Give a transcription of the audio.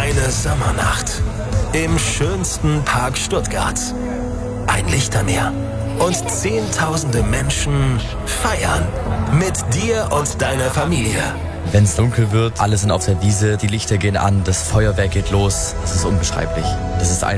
Eine Sommernacht im schönsten Park Stuttgarts. Ein Lichtermeer und Zehntausende Menschen feiern mit dir und deiner Familie. Wenn es dunkel wird, alle sind auf der Wiese, die Lichter gehen an, das Feuerwerk geht los. Das ist unbeschreiblich. Das ist